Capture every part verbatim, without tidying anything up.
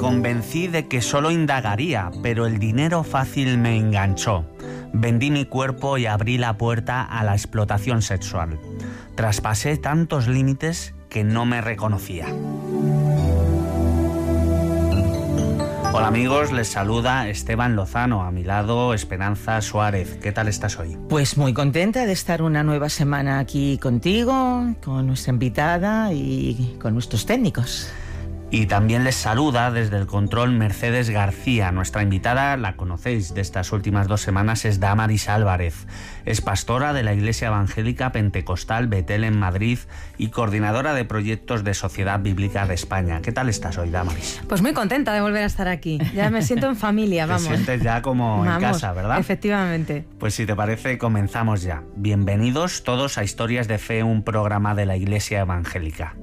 convencí de que solo indagaría, pero el dinero fácil me enganchó. Vendí mi cuerpo y abrí la puerta a la explotación sexual. Traspasé tantos límites que no me reconocía. Hola amigos, les saluda Esteban Lozano, a mi lado Esperanza Suárez. ¿Qué tal estás hoy? Pues muy contenta de estar una nueva semana aquí contigo, con nuestra invitada y con nuestros técnicos. Y también les saluda desde el control Mercedes García. Nuestra invitada, la conocéis de estas últimas dos semanas, es Damaris Álvarez. Es pastora de la Iglesia Evangélica Pentecostal Betel en Madrid y coordinadora de proyectos de Sociedad Bíblica de España. ¿Qué tal estás hoy, Damaris? Pues muy contenta de volver a estar aquí. Ya me siento en familia, vamos. Te sientes ya como vamos, en casa, ¿verdad? Efectivamente. Pues si te parece, comenzamos ya. Bienvenidos todos a Historias de Fe, un programa de la Iglesia Evangélica.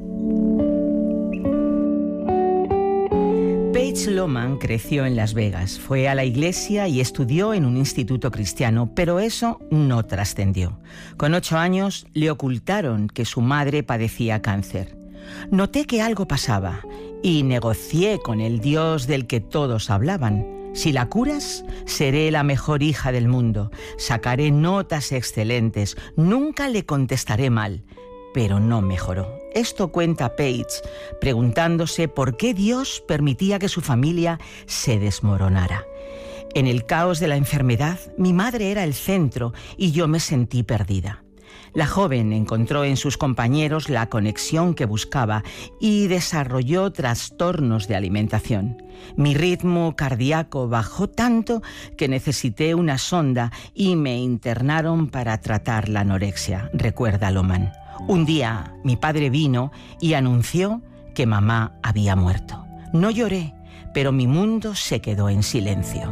Paige Lohman creció en Las Vegas, fue a la iglesia y estudió en un instituto cristiano, pero eso no trascendió. Con ocho años le ocultaron que su madre padecía cáncer. Noté que algo pasaba y negocié con el Dios del que todos hablaban. Si la curas, seré la mejor hija del mundo, sacaré notas excelentes, nunca le contestaré mal. Pero no mejoró. Esto cuenta Paige, preguntándose por qué Dios permitía que su familia se desmoronara. En el caos de la enfermedad, mi madre era el centro y yo me sentí perdida. La joven encontró en sus compañeros la conexión que buscaba y desarrolló trastornos de alimentación. Mi ritmo cardíaco bajó tanto que necesité una sonda y me internaron para tratar la anorexia, recuerda Lohman. Un día mi padre vino y anunció que mamá había muerto. No lloré, pero mi mundo se quedó en silencio.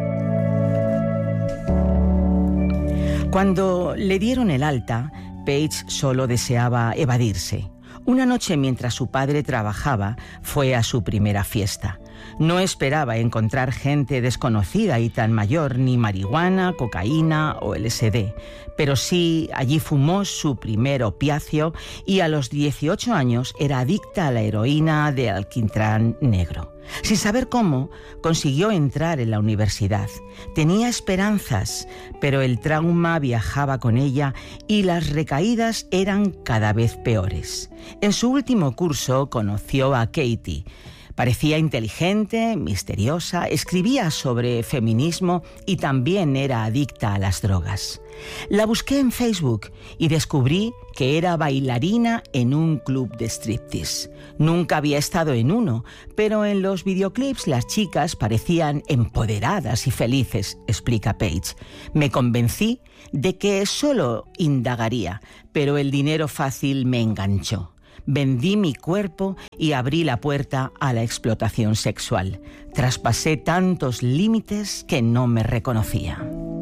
Cuando le dieron el alta, Paige solo deseaba evadirse. Una noche mientras su padre trabajaba, fue a su primera fiesta. No esperaba encontrar gente desconocida y tan mayor, ni marihuana, cocaína o L S D. Pero sí, allí fumó su primer opiáceo y a los dieciocho años era adicta a la heroína de alquitrán negro. Sin saber cómo, consiguió entrar en la universidad. Tenía esperanzas, pero el trauma viajaba con ella y las recaídas eran cada vez peores. En su último curso conoció a Katie. Parecía inteligente, misteriosa, escribía sobre feminismo y también era adicta a las drogas. La busqué en Facebook y descubrí que era bailarina en un club de striptease. Nunca había estado en uno, pero en los videoclips las chicas parecían empoderadas y felices, explica Paige. Me convencí de que solo indagaría, pero el dinero fácil me enganchó. Vendí mi cuerpo y abrí la puerta a la explotación sexual. Traspasé tantos límites que no me reconocía.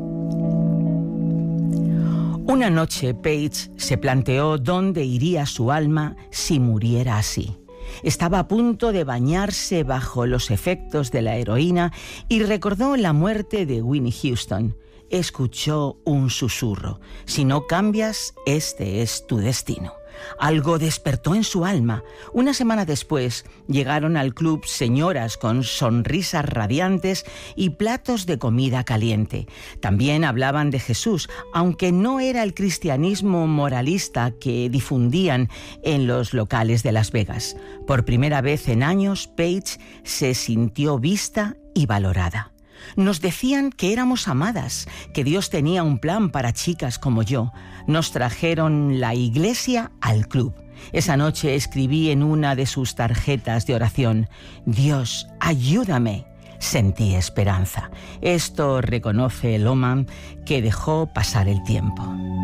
Una noche, Paige se planteó dónde iría su alma si muriera así. Estaba a punto de bañarse bajo los efectos de la heroína y recordó la muerte de Whitney Houston. Escuchó un susurro. Si no cambias, este es tu destino. Algo despertó en su alma. Una semana después llegaron al club señoras con sonrisas radiantes y platos de comida caliente. También hablaban de Jesús, aunque no era el cristianismo moralista que difundían en los locales de Las Vegas. Por primera vez en años, Paige se sintió vista y valorada. Nos decían que éramos amadas, que Dios tenía un plan para chicas como yo. Nos trajeron la iglesia al club. Esa noche escribí en una de sus tarjetas de oración: Dios, ayúdame. Sentí esperanza. Esto reconoce Lohman, que dejó pasar el tiempo.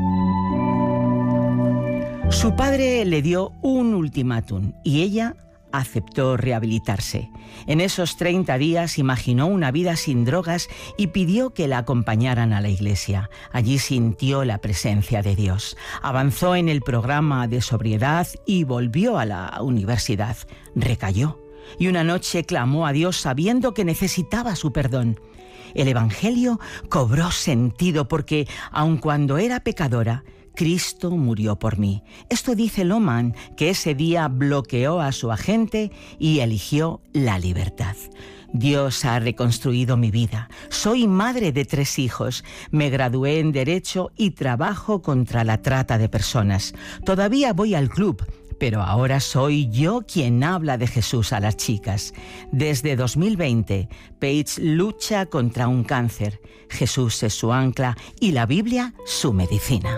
Su padre le dio un ultimátum y ella aceptó rehabilitarse. En esos treinta días imaginó una vida sin drogas y pidió que la acompañaran a la iglesia. Allí sintió la presencia de Dios. Avanzó en el programa de sobriedad y volvió a la universidad. Recayó y una noche clamó a Dios sabiendo que necesitaba su perdón. El Evangelio cobró sentido porque, aun cuando era pecadora, Cristo murió por mí. Esto dice Lohmann, que ese día bloqueó a su agente y eligió la libertad. Dios ha reconstruido mi vida. Soy madre de tres hijos. Me gradué en Derecho y trabajo contra la trata de personas. Todavía voy al club, pero ahora soy yo quien habla de Jesús a las chicas. Desde dos mil veinte, Paige lucha contra un cáncer. Jesús es su ancla y la Biblia su medicina.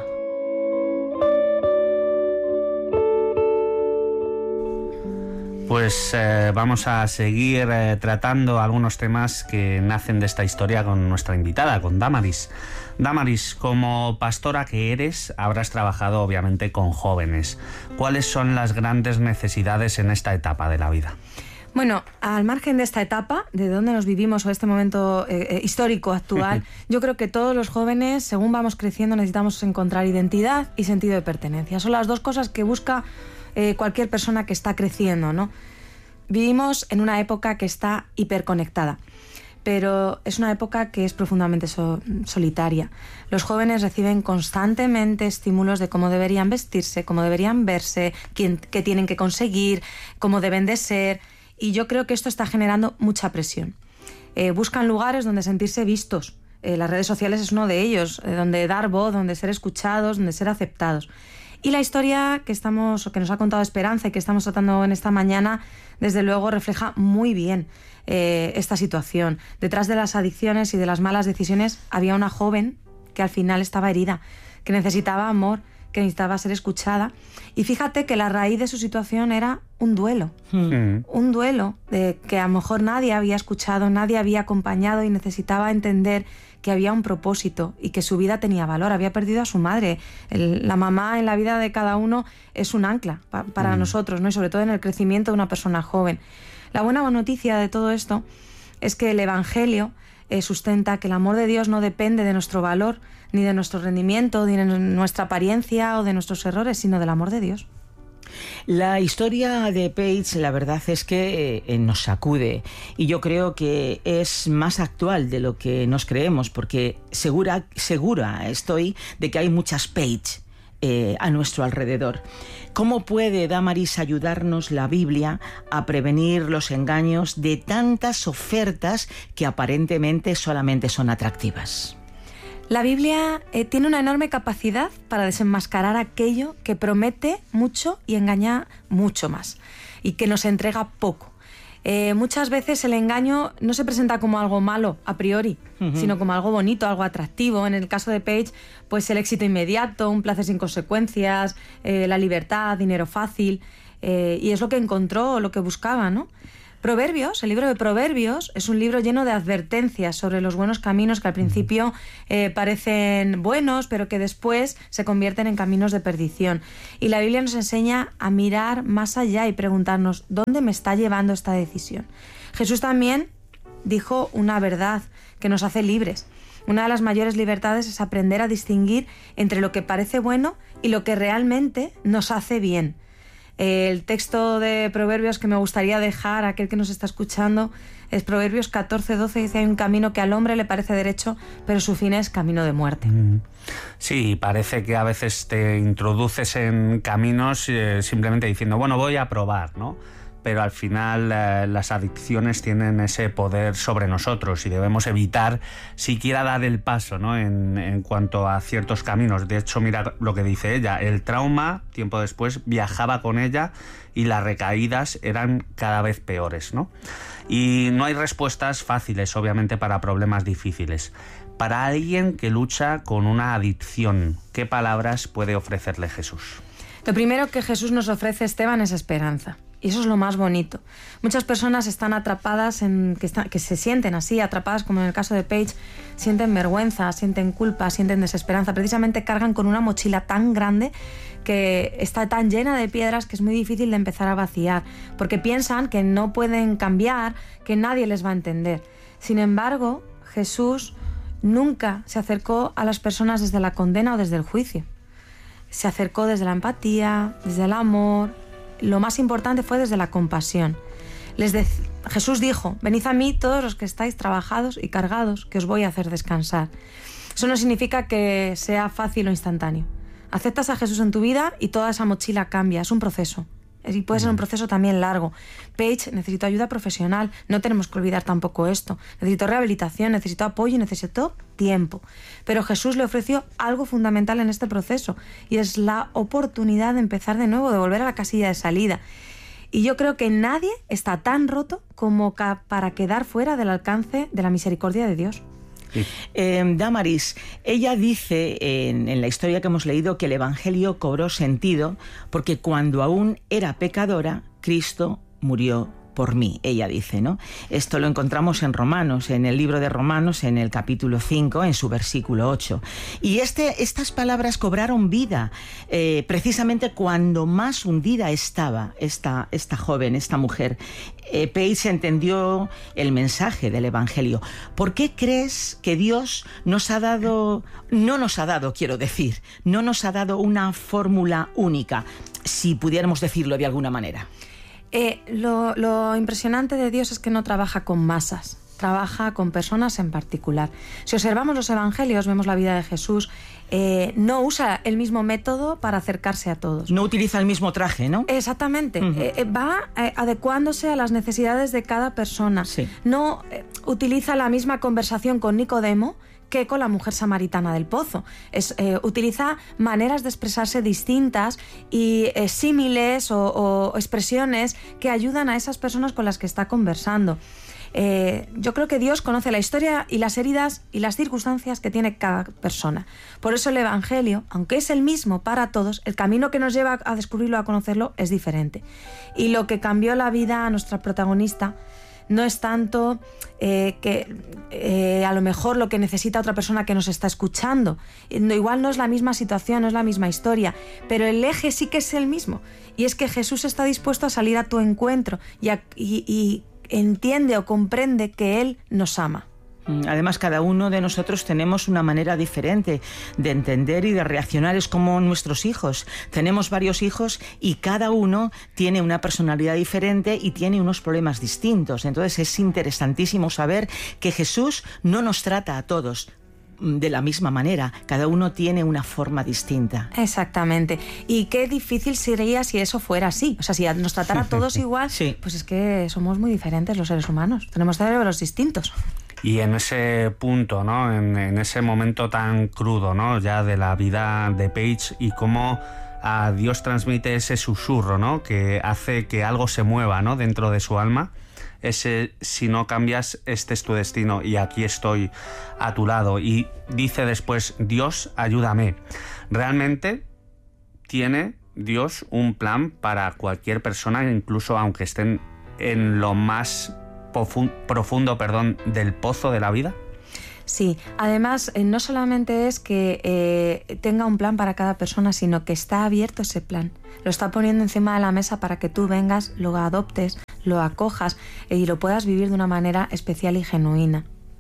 Pues eh, vamos a seguir eh, tratando algunos temas que nacen de esta historia con nuestra invitada, con Damaris. Damaris, como pastora que eres, habrás trabajado obviamente con jóvenes. ¿Cuáles son las grandes necesidades en esta etapa de la vida? Bueno, al margen de esta etapa, de dónde nos vivimos o este momento eh, histórico actual, yo creo que todos los jóvenes, según vamos creciendo, necesitamos encontrar identidad y sentido de pertenencia. Son las dos cosas que busca eh, cualquier persona que está creciendo, ¿no? Vivimos en una época que está hiperconectada, pero es una época que es profundamente so- solitaria. Los jóvenes reciben constantemente estímulos de cómo deberían vestirse, cómo deberían verse, quién, qué tienen que conseguir, cómo deben de ser. Y yo creo que esto está generando mucha presión. Eh, buscan lugares donde sentirse vistos. Eh, las redes sociales es uno de ellos, eh, donde dar voz, donde ser escuchados, donde ser aceptados. Y la historia que, estamos, que nos ha contado Esperanza y que estamos tratando en esta mañana, desde luego refleja muy bien eh, esta situación. Detrás de las adicciones y de las malas decisiones había una joven que al final estaba herida, que necesitaba amor, que necesitaba ser escuchada. Y fíjate que la raíz de su situación era un duelo. Mm. Un duelo de que a lo mejor nadie había escuchado, nadie había acompañado y necesitaba entender que había un propósito y que su vida tenía valor. Había perdido a su madre. El, la mamá en la vida de cada uno es un ancla pa, para mm. nosotros, ¿no? Y sobre todo en el crecimiento de una persona joven. La buena noticia de todo esto es que el Evangelio eh, sustenta que el amor de Dios no depende de nuestro valor, ni de nuestro rendimiento, ni de nuestra apariencia o de nuestros errores, sino del amor de Dios. La historia de Paige, la verdad es que eh, nos sacude, y yo creo que es más actual de lo que nos creemos, porque segura, segura estoy de que hay muchas Paige eh, a nuestro alrededor. ¿Cómo puede, Damaris, ayudarnos la Biblia a prevenir los engaños de tantas ofertas que aparentemente solamente son atractivas? La Biblia eh, tiene una enorme capacidad para desenmascarar aquello que promete mucho y engaña mucho más, y que nos entrega poco. Eh, muchas veces el engaño no se presenta como algo malo a priori, uh-huh. sino como algo bonito, algo atractivo. En el caso de Paige, pues el éxito inmediato, un placer sin consecuencias, eh, la libertad, dinero fácil, eh, y es lo que encontró, lo que buscaba, ¿no? Proverbios, el libro de Proverbios, es un libro lleno de advertencias sobre los buenos caminos que al principio eh, parecen buenos, pero que después se convierten en caminos de perdición. Y la Biblia nos enseña a mirar más allá y preguntarnos, ¿dónde me está llevando esta decisión? Jesús también dijo una verdad que nos hace libres. Una de las mayores libertades es aprender a distinguir entre lo que parece bueno y lo que realmente nos hace bien. El texto de Proverbios que me gustaría dejar a aquel que nos está escuchando es Proverbios catorce doce, dice: hay un camino que al hombre le parece derecho, pero su fin es camino de muerte. Sí, parece que a veces te introduces en caminos eh, simplemente diciendo, bueno, voy a probar, ¿no? Pero al final eh, las adicciones tienen ese poder sobre nosotros y debemos evitar siquiera dar el paso, ¿no? en, en cuanto a ciertos caminos. De hecho, mira lo que dice ella, el trauma, tiempo después, viajaba con ella y las recaídas eran cada vez peores, ¿no? Y no hay respuestas fáciles, obviamente, para problemas difíciles. Para alguien que lucha con una adicción, ¿qué palabras puede ofrecerle Jesús? Lo primero que Jesús nos ofrece, Esteban, es esperanza. Y eso es lo más bonito. Muchas personas están atrapadas, en que, está, que se sienten así, atrapadas, como en el caso de Paige, sienten vergüenza, sienten culpa, sienten desesperanza. Precisamente cargan con una mochila tan grande que está tan llena de piedras que es muy difícil de empezar a vaciar, porque piensan que no pueden cambiar, que nadie les va a entender. Sin embargo, Jesús nunca se acercó a las personas desde la condena o desde el juicio. Se acercó desde la empatía, desde el amor. Lo más importante fue desde la compasión. Les de... Jesús dijo: venid a mí todos los que estáis trabajados y cargados, que os voy a hacer descansar. Eso no significa que sea fácil o instantáneo. Aceptas a Jesús en tu vida y toda esa mochila cambia, es un proceso. Y puede ser un proceso también largo. Paige, necesito ayuda profesional, no tenemos que olvidar tampoco esto. Necesito rehabilitación, necesito apoyo y necesito tiempo. Pero Jesús le ofreció algo fundamental en este proceso y es la oportunidad de empezar de nuevo, de volver a la casilla de salida. Y yo creo que nadie está tan roto como para quedar fuera del alcance de la misericordia de Dios. Sí. Eh, Damaris, ella dice en, en la historia que hemos leído que el Evangelio cobró sentido porque cuando aún era pecadora, Cristo murió por mí, ella dice, ¿no? Esto lo encontramos en Romanos, en el libro de Romanos, en el capítulo cinco, en su versículo ocho. Y este, estas palabras cobraron vida eh, precisamente cuando más hundida estaba esta, esta joven, esta mujer. Eh, Paige entendió el mensaje del Evangelio. ¿Por qué crees que Dios nos ha dado, no nos ha dado, quiero decir, no nos ha dado una fórmula única, si pudiéramos decirlo de alguna manera? Eh, lo, lo impresionante de Dios es que no trabaja con masas, trabaja con personas en particular. Si observamos los evangelios, vemos la vida de Jesús, eh, no usa el mismo método para acercarse a todos. No utiliza el mismo traje, ¿no? Exactamente. Uh-huh. eh, va eh, adecuándose a las necesidades de cada persona. Sí. No eh, utiliza la misma conversación con Nicodemo que con la mujer samaritana del pozo. Es, eh, utiliza maneras de expresarse distintas y eh, símiles o, o expresiones que ayudan a esas personas con las que está conversando. Eh, yo creo que Dios conoce la historia y las heridas y las circunstancias que tiene cada persona. Por eso el Evangelio, aunque es el mismo para todos, el camino que nos lleva a descubrirlo, a conocerlo, es diferente. Y lo que cambió la vida a nuestra protagonista no es tanto eh, que eh, a lo mejor lo que necesita otra persona que nos está escuchando. No, igual no es la misma situación, no es la misma historia, pero el eje sí que es el mismo. Y es que Jesús está dispuesto a salir a tu encuentro y, a, y, y entiende o comprende que Él nos ama. Además, cada uno de nosotros tenemos una manera diferente de entender y de reaccionar. Es como nuestros hijos. Tenemos varios hijos y cada uno tiene una personalidad diferente y tiene unos problemas distintos. Entonces es interesantísimo saber que Jesús no nos trata a todos de la misma manera, cada uno tiene una forma distinta. Exactamente. Y qué difícil sería si eso fuera así. O sea, si nos tratara a todos igual, sí. Pues es que somos muy diferentes los seres humanos. Tenemos cerebros distintos. Y en ese punto, ¿no? En, en ese momento tan crudo, ¿no? Ya de la vida de Paige y cómo a Dios transmite ese susurro, ¿no? Que hace que algo se mueva, ¿no? Dentro de su alma. Ese, si no cambias, este es tu destino y aquí estoy a tu lado. Y dice después, Dios, ayúdame. Realmente tiene Dios un plan para cualquier persona, incluso aunque estén en lo más profundo, perdón, del pozo de la vida. Sí, además eh, no solamente es que eh, tenga un plan para cada persona, sino que está abierto ese plan. Lo está poniendo encima de la mesa para que tú vengas, lo adoptes, lo acojas eh, y lo puedas vivir de una manera especial y genuina.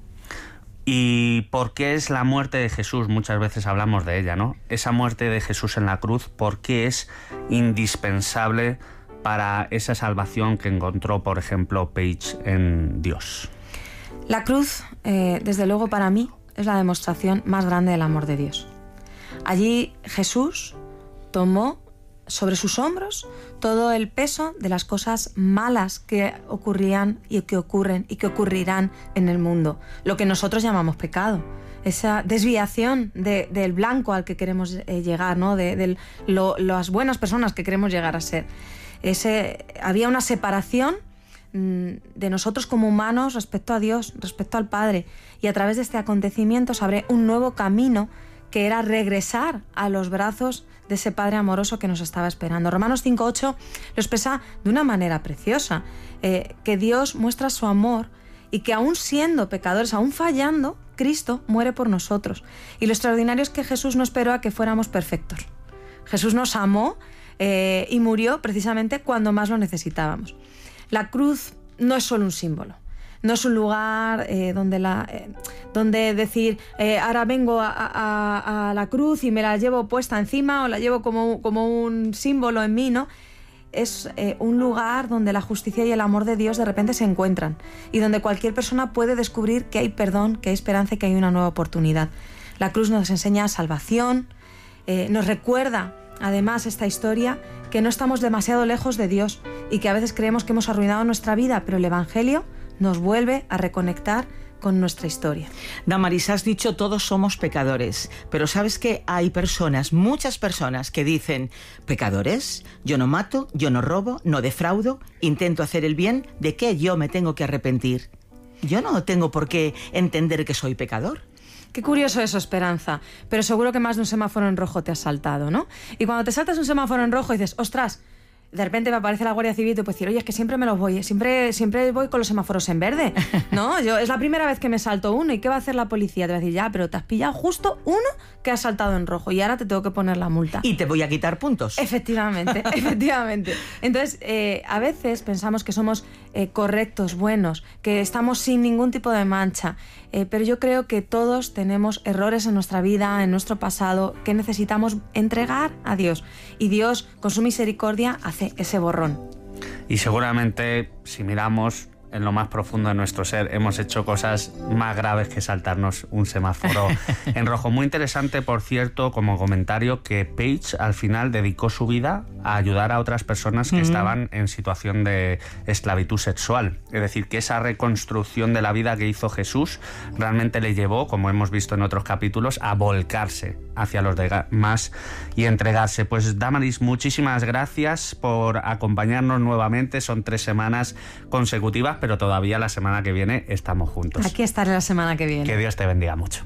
¿Y por qué es la muerte de Jesús? Muchas veces hablamos de ella, ¿no? Esa muerte de Jesús en la cruz, ¿por qué es indispensable para esa salvación que encontró, por ejemplo, Paige en Dios? La cruz, eh, desde luego para mí, es la demostración más grande del amor de Dios. Allí Jesús tomó sobre sus hombros todo el peso de las cosas malas que ocurrían y que ocurren y que ocurrirán en el mundo, lo que nosotros llamamos pecado, esa desviación de, del blanco al que queremos eh, llegar, ¿no? de, de lo, las buenas personas que queremos llegar a ser. Ese, había una separación de nosotros como humanos respecto a Dios, respecto al Padre, y a través de este acontecimiento se abre un nuevo camino que era regresar a los brazos de ese Padre amoroso que nos estaba esperando. Romanos cinco ocho lo expresa de una manera preciosa, eh, que Dios muestra su amor y que aún siendo pecadores, aún fallando, Cristo muere por nosotros. Y lo extraordinario es que Jesús no esperó a que fuéramos perfectos. Jesús nos amó eh, y murió precisamente cuando más lo necesitábamos. La cruz no es solo un símbolo, no es un lugar eh, donde, la, eh, donde decir eh, ahora vengo a, a, a la cruz y me la llevo puesta encima o la llevo como, como un símbolo en mí, ¿no? Es eh, un lugar donde la justicia y el amor de Dios de repente se encuentran y donde cualquier persona puede descubrir que hay perdón, que hay esperanza y que hay una nueva oportunidad. La cruz nos enseña salvación, Eh, nos recuerda, además, esta historia, que no estamos demasiado lejos de Dios y que a veces creemos que hemos arruinado nuestra vida, pero el Evangelio nos vuelve a reconectar con nuestra historia. Damaris, has dicho todos somos pecadores, pero ¿sabes que hay personas, muchas personas, que dicen: ¿pecadores? Yo no mato, yo no robo, no defraudo, intento hacer el bien, ¿de qué yo me tengo que arrepentir? Yo no tengo por qué entender que soy pecador. Qué curioso eso, Esperanza, pero seguro que más de un semáforo en rojo te has saltado, ¿no? Y cuando te saltas un semáforo en rojo y dices, ostras, de repente me aparece la Guardia Civil y te puedes decir, oye, es que siempre me los voy, siempre, siempre voy con los semáforos en verde, ¿no? Yo, es la primera vez que me salto uno, ¿y qué va a hacer la policía? Te va a decir, ya, pero te has pillado justo uno que has saltado en rojo y ahora te tengo que poner la multa. Y te voy a quitar puntos. Efectivamente, efectivamente. Entonces, eh, a veces pensamos que somos eh, correctos, buenos, que estamos sin ningún tipo de mancha, eh, pero yo creo que todos tenemos errores en nuestra vida, en nuestro pasado, que necesitamos entregar a Dios. Y Dios, con su misericordia, hace ese borrón. Y seguramente, si miramos en lo más profundo de nuestro ser, hemos hecho cosas más graves que saltarnos un semáforo en rojo. Muy interesante, por cierto, como comentario, que Paige al final dedicó su vida a ayudar a otras personas que mm. estaban en situación de esclavitud sexual. Es decir, que esa reconstrucción de la vida que hizo Jesús realmente le llevó, como hemos visto en otros capítulos, a volcarse hacia los demás y entregarse. Pues Damaris, muchísimas gracias por acompañarnos nuevamente. Son tres semanas consecutivas, pero todavía la semana que viene estamos juntos. Aquí estaré la semana que viene. Que Dios te bendiga mucho.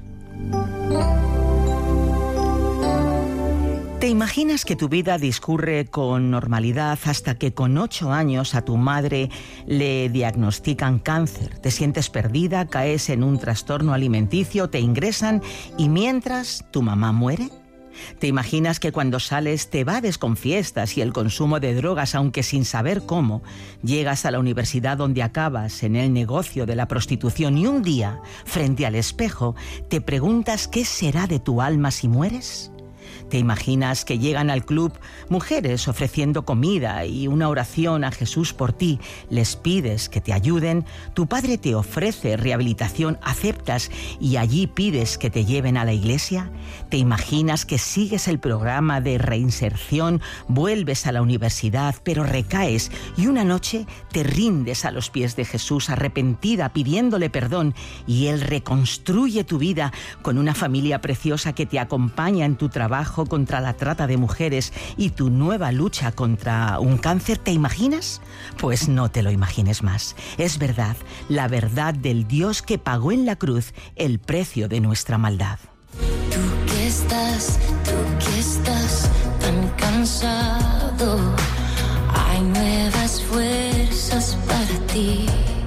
¿Te imaginas que tu vida discurre con normalidad hasta que con ocho años a tu madre le diagnostican cáncer? Te sientes perdida, caes en un trastorno alimenticio, te ingresan y mientras tu mamá muere. ¿Te imaginas que cuando sales te evades con fiestas y el consumo de drogas, aunque sin saber cómo, llegas a la universidad donde acabas en el negocio de la prostitución y un día, frente al espejo, te preguntas qué será de tu alma si mueres? ¿Te imaginas que llegan al club mujeres ofreciendo comida y una oración a Jesús por ti? Les pides que te ayuden, tu padre te ofrece rehabilitación, aceptas y allí pides que te lleven a la iglesia. ¿Te imaginas que sigues el programa de reinserción, vuelves a la universidad, pero recaes y una noche te rindes a los pies de Jesús arrepentida, pidiéndole perdón y Él reconstruye tu vida con una familia preciosa que te acompaña en tu trabajo contra la trata de mujeres y tu nueva lucha contra un cáncer? ¿Te imaginas? Pues no te lo imagines más. Es verdad, la verdad del Dios que pagó en la cruz el precio de nuestra maldad. Tú que estás, tú que estás tan cansado, hay nuevas fuerzas para ti.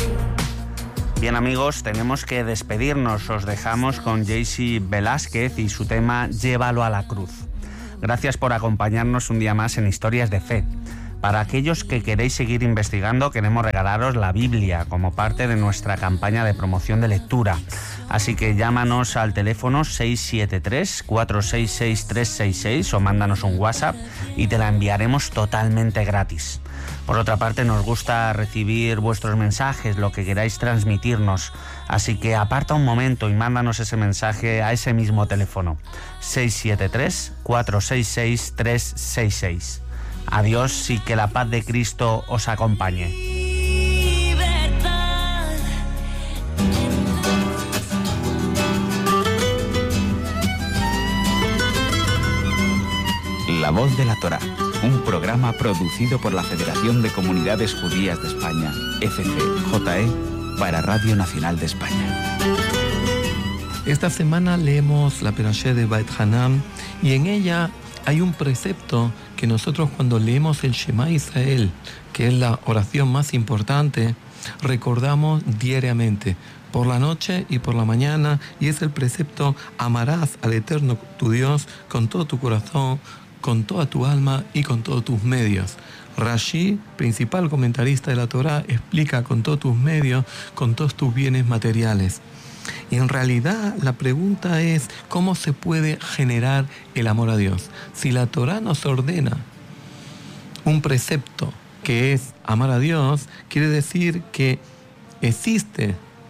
Bien, amigos, tenemos que despedirnos. Os dejamos con Jaycee Velázquez y su tema Llévalo a la cruz. Gracias por acompañarnos un día más en Historias de Fe. Para aquellos que queréis seguir investigando, queremos regalaros la Biblia como parte de nuestra campaña de promoción de lectura. Así que llámanos al teléfono seis siete tres, cuatro seis seis, tres seis seis o mándanos un WhatsApp y te la enviaremos totalmente gratis. Por otra parte, nos gusta recibir vuestros mensajes, lo que queráis transmitirnos. Así que aparta un momento y mándanos ese mensaje a ese mismo teléfono. seis siete tres, cuatro seis seis, tres seis seis. Adiós y que la paz de Cristo os acompañe. La Voz de la Torá, un programa producido por la Federación de Comunidades Judías de España, F C J E, para Radio Nacional de España. Esta semana leemos la Perashá de Beit Hanam y en ella hay un precepto que nosotros cuando leemos el Shema Israel, que es la oración más importante, recordamos diariamente, por la noche y por la mañana, y es el precepto: amarás al Eterno tu Dios con todo tu corazón, con toda tu alma y con todos tus medios. Rashi, principal comentarista de la Torá, explica con todos tus medios, con todos tus bienes materiales. Y en realidad la pregunta es, ¿cómo se puede generar el amor a Dios? Si la Torá nos ordena un precepto que es amar a Dios, quiere decir que existe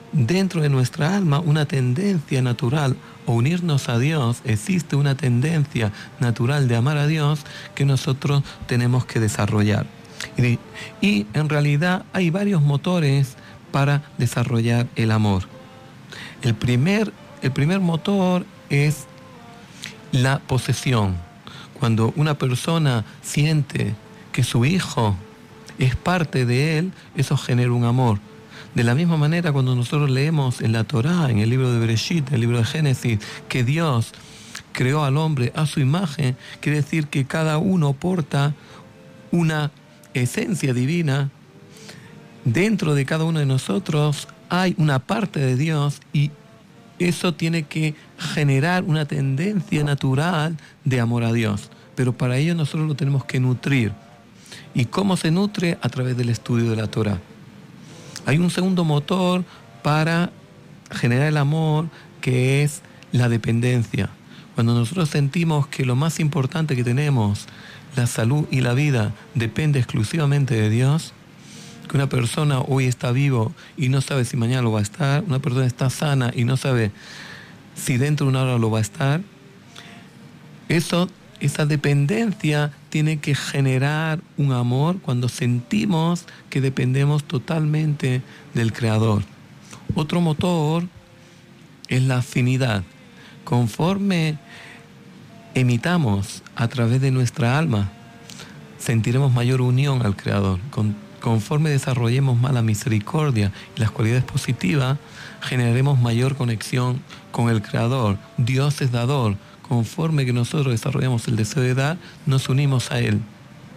dentro de nuestra alma una tendencia natural a unirnos a Dios, existe una tendencia natural de amar a Dios que nosotros tenemos que desarrollar. Y, y en realidad hay varios motores para desarrollar el amor. El primer, el primer motor es la posesión. Cuando una persona siente que su hijo es parte de él, eso genera un amor. De la misma manera, cuando nosotros leemos en la Torá, en el libro de Bereshit, en el libro de Génesis, que Dios creó al hombre a su imagen, quiere decir que cada uno porta una esencia divina. Dentro de cada uno de nosotros hay una parte de Dios y eso tiene que generar una tendencia natural de amor a Dios. Pero para ello nosotros lo tenemos que nutrir. ¿Y cómo se nutre? A través del estudio de la Torá. Hay un segundo motor para generar el amor, que es la dependencia. Cuando nosotros sentimos que lo más importante que tenemos, la salud y la vida, depende exclusivamente de Dios, que una persona hoy está vivo y no sabe si mañana lo va a estar, una persona está sana y no sabe si dentro de una hora lo va a estar, eso, esa dependencia tiene que generar un amor cuando sentimos que dependemos totalmente del Creador. Otro motor es la afinidad. Conforme emitamos a través de nuestra alma, sentiremos mayor unión al Creador. Con, conforme desarrollemos más la misericordia y las cualidades positivas, generaremos mayor conexión con el Creador. Dios es dador. Conforme que nosotros desarrollamos el deseo de dar, nos unimos a Él.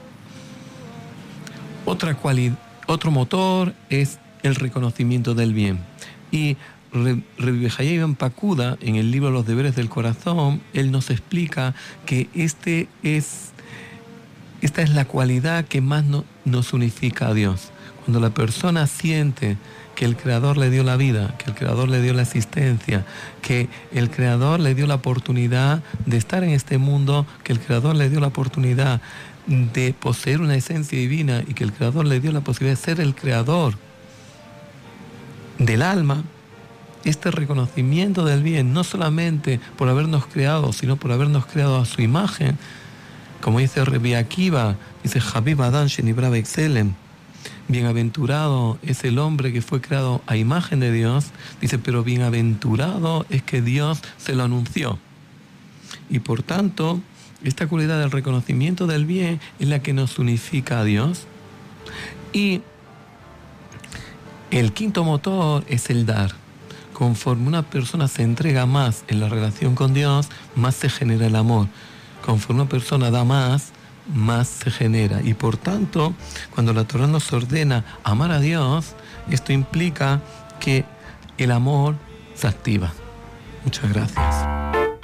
Otra cualidad, otro motor es el reconocimiento del bien. Y Rabbi Jaya Ibn Pakuda, en el libro Los deberes del corazón, él nos explica que este es, esta es la cualidad que más no, nos unifica a Dios. Cuando la persona siente que el Creador le dio la vida, que el Creador le dio la existencia, que el Creador le dio la oportunidad de estar en este mundo, que el Creador le dio la oportunidad de poseer una esencia divina y que el Creador le dio la posibilidad de ser el Creador del alma, este reconocimiento del bien, no solamente por habernos creado, sino por habernos creado a su imagen, como dice Rabbi Akiva, dice Habib Adam Shenibra B'Tselem, bienaventurado es el hombre que fue creado a imagen de Dios, dice, pero bienaventurado es que Dios se lo anunció. Y por tanto, esta cualidad del reconocimiento del bien es la que nos unifica a Dios. Y el quinto motor es el dar. Conforme una persona se entrega más en la relación con Dios, más se genera el amor. Conforme una persona da más, más se genera. Y por tanto, cuando la Torá nos ordena amar a Dios, esto implica que el amor se activa. Muchas gracias.